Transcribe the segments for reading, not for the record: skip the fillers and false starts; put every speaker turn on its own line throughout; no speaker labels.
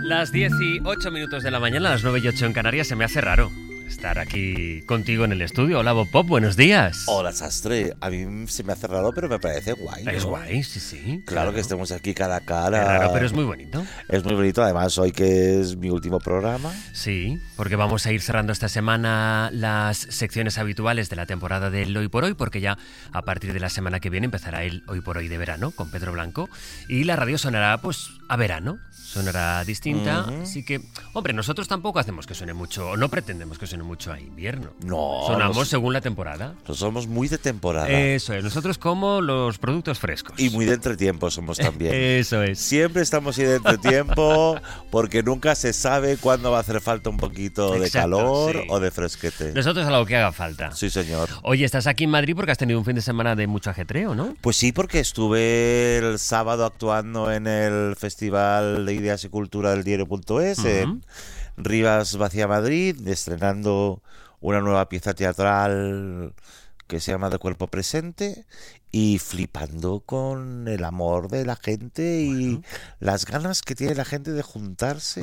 Las 18 de la mañana, las 9:08 en Canarias, se me hace raro estar aquí contigo en el estudio. Hola, Bob Pop, buenos días.
Hola, Sastre. A mí se me hace raro, pero me parece guay, ¿no?
Es guay, sí.
Claro que estemos aquí cara a cara.
Es raro, pero es muy bonito.
Es muy bonito, además, hoy que es mi último programa.
Sí, porque vamos a ir cerrando esta semana las secciones habituales de la temporada del Hoy por Hoy, porque ya a partir de la semana que viene empezará el Hoy por Hoy de verano con Pedro Blanco y la radio sonará pues a verano. Sonará distinta, así que, hombre, nosotros tampoco hacemos que suene mucho, o no pretendemos que suene mucho a invierno.
No.
Sonamos según la temporada.
Somos muy de temporada.
Eso es, nosotros como los productos frescos.
Y muy de entretiempo somos también.
Eso es.
Siempre estamos ahí de entretiempo porque nunca se sabe cuándo va a hacer falta un poquito de calor
sí.
O de fresquete.
Nosotros a lo que haga falta.
Sí, señor.
Oye, estás aquí en Madrid porque has tenido un fin de semana de mucho ajetreo, ¿no?
Pues sí, porque estuve el sábado actuando en el Festival de Ideas y Cultura del Diario.es en Rivas Vacía Madrid, estrenando una nueva pieza teatral que se llama De Cuerpo Presente y flipando con el amor de la gente y las ganas que tiene la gente de juntarse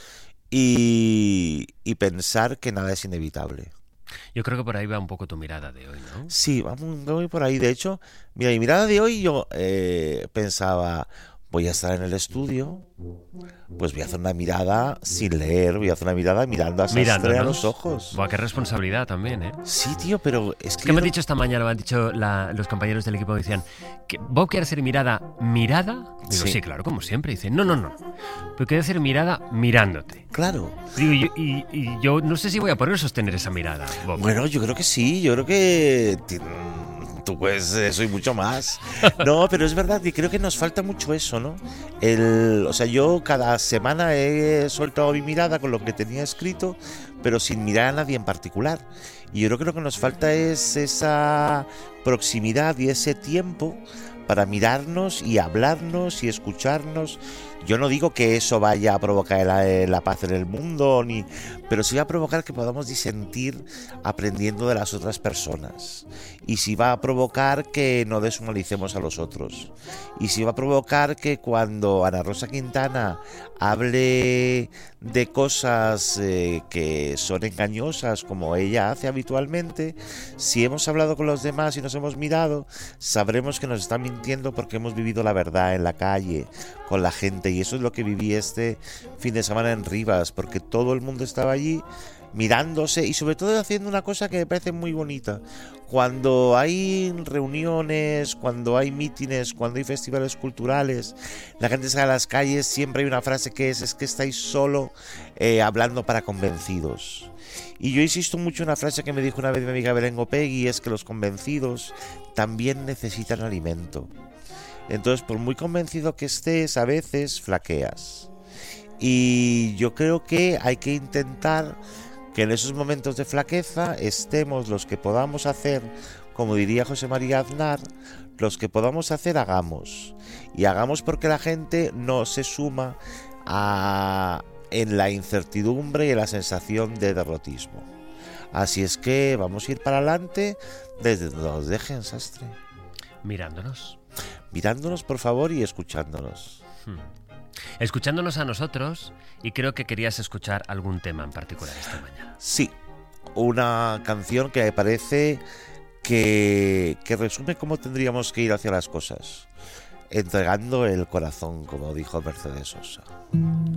y pensar que nada es inevitable.
Yo creo que por ahí va un poco tu mirada de hoy, ¿no?
Sí, voy por ahí. De hecho, mira, mi mirada de hoy yo pensaba, voy a estar en el estudio, pues voy a hacer una mirada sin leer, voy a hacer una mirada mirando a Sastre a los ojos.
Buah, qué responsabilidad también, ¿eh?
Sí, tío, pero es que...
¿Qué me han dicho esta mañana? Me han dicho los compañeros del equipo, decían, que ¿Bob quiere hacer mirada? Digo, sí, claro, como siempre. Dicen, no, pero quiere hacer mirada mirándote.
Claro.
Digo, y yo no sé si voy a poder sostener esa mirada, Bob.
Bueno, yo creo que sí, yo creo que... Tú pues eso y mucho más. No, pero es verdad y creo que nos falta mucho eso, ¿no? O sea, yo cada semana he soltado mi mirada con lo que tenía escrito, pero sin mirar a nadie en particular. Y yo creo que lo que nos falta es esa proximidad y ese tiempo para mirarnos y hablarnos y escucharnos. Yo no digo que eso vaya a provocar la paz en el mundo, pero sí va a provocar que podamos disentir aprendiendo de las otras personas. Y sí va a provocar que no deshumanicemos a los otros. Y sí va a provocar que cuando Ana Rosa Quintana hable de cosas que son engañosas, como ella hace habitualmente, si hemos hablado con los demás y nos hemos mirado, sabremos que nos están mintiendo porque hemos vivido la verdad en la calle, con la gente. Y eso es lo que viví este fin de semana en Rivas, porque todo el mundo estaba allí mirándose y sobre todo haciendo una cosa que me parece muy bonita. Cuando hay reuniones, cuando hay mítines, cuando hay festivales culturales, la gente sale a las calles, siempre hay una frase que es que estáis solo hablando para convencidos. Y yo insisto mucho en una frase que me dijo una vez mi amiga Belén Gopegui, es que los convencidos también necesitan alimento. Entonces, por muy convencido que estés, a veces flaqueas. Y yo creo que hay que intentar que en esos momentos de flaqueza estemos los que podamos hacer, como diría José María Aznar, los que podamos hacer, hagamos. Y hagamos porque la gente no se suma en la incertidumbre y en la sensación de derrotismo. Así es que vamos a ir para adelante desde donde nos dejen, Sastre. Mirándonos, por favor, y escuchándonos.
Escuchándonos a nosotros, y creo que querías escuchar algún tema en particular esta mañana.
Sí, una canción que me parece que resume cómo tendríamos que ir hacia las cosas, entregando el corazón, como dijo Mercedes Sosa.